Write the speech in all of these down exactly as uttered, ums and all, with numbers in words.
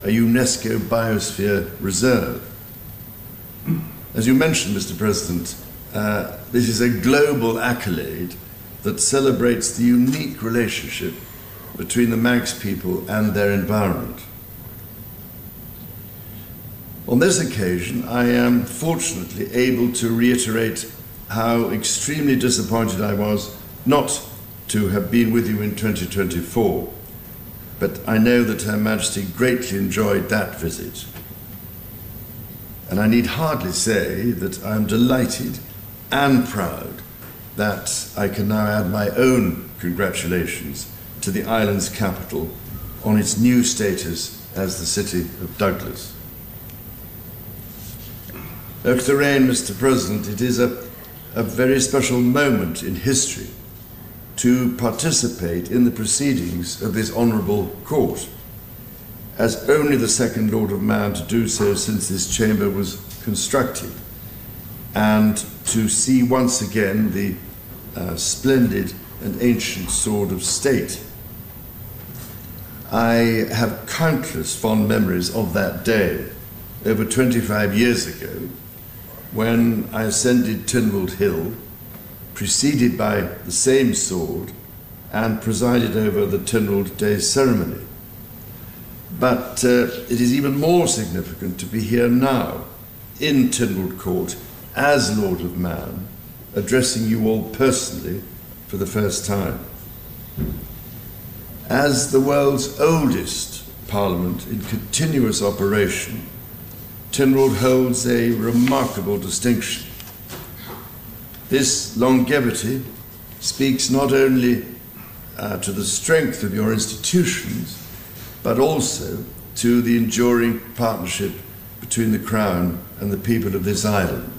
a UNESCO Biosphere Reserve. As you mentioned, Mister President, uh, this is a global accolade that celebrates the unique relationship between the Manx people and their environment. On this occasion, I am fortunately able to reiterate how extremely disappointed I was not to have been with you in twenty twenty-four, but I know that Her Majesty greatly enjoyed that visit. And I need hardly say that I am delighted and proud that I can now add my own congratulations to the island's capital on its new status as the City of Douglas. Doctor Rain, Mister President, it is a, a very special moment in history to participate in the proceedings of this honourable court, as only the second Lord of Man to do so since this chamber was constructed, and to see once again the uh, splendid and ancient sword of state. I have countless fond memories of that day, over twenty-five years ago, when I ascended Tynwald Hill, preceded by the same sword, and presided over the Tynwald Day ceremony. But uh, it is even more significant to be here now, in Tynwald Court, as Lord of Man, addressing you all personally for the first time. As the world's oldest parliament in continuous operation, Tynwald holds a remarkable distinction. This longevity speaks not only uh, to the strength of your institutions, but also to the enduring partnership between the Crown and the people of this island.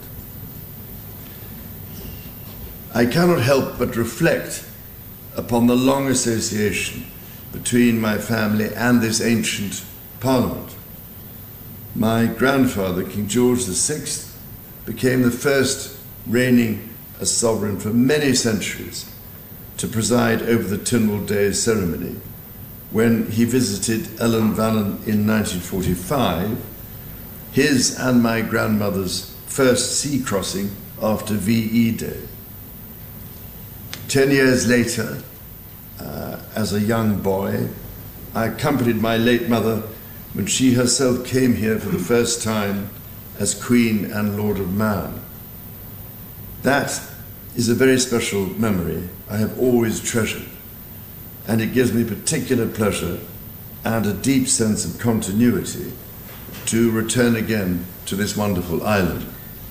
I cannot help but reflect upon the long association between my family and this ancient Parliament. My grandfather, King George the Sixth, became the first reigning as sovereign for many centuries to preside over the Tynwald Day ceremony when he visited Ellanvallen in nineteen forty-five, his and my grandmother's first sea crossing after V E Day. Ten years later, uh, as a young boy, I accompanied my late mother when she herself came here for the first time as Queen and Lord of Man. That is a very special memory I have always treasured, and it gives me particular pleasure and a deep sense of continuity to return again to this wonderful island.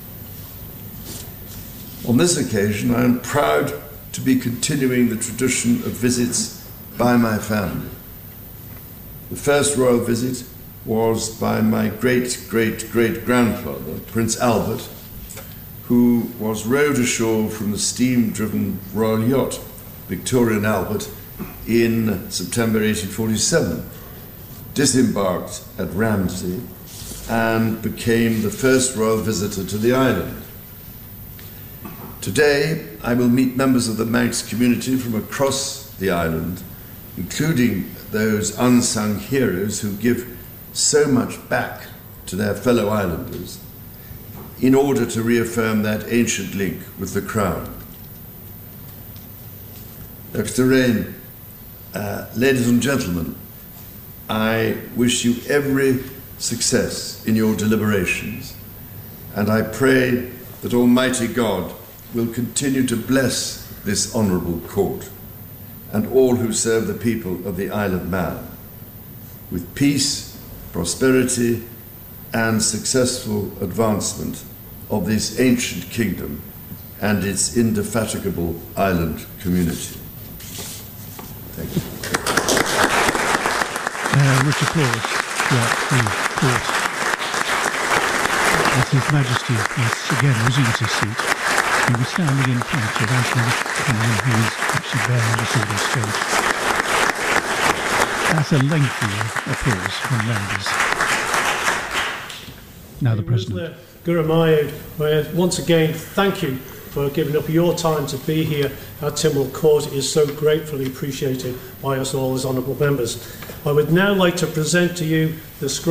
On this occasion, I am proud to be continuing the tradition of visits by my family. The first royal visit was by my great-great-great-grandfather, Prince Albert, who was rowed ashore from the steam-driven royal yacht, Victoria and Albert, in September eighteen forty-seven, disembarked at Ramsey, and became the first royal visitor to the island. Today, I will meet members of the Manx community from across the island, including those unsung heroes who give so much back to their fellow islanders, in order to reaffirm that ancient link with the Crown. Doctor Rain, uh, ladies and gentlemen, I wish you every success in your deliberations, and I pray that Almighty God will continue to bless this honourable court and all who serve the people of the Isle of Man with peace, prosperity, and successful advancement of this ancient kingdom and its indefatigable island community. Thank you. Uh, rich applause throughout the court as His Majesty once again resumes his seat. He was standing in front of Anthony Cunningham, who is actually bearing the sword of state. That's a lengthy applause from members. Now the President. Guru Mayud, where once again thank you for giving up your time to be here at Tynwald Court. It is so gratefully appreciated by us all as honourable members. I would now like to present to you the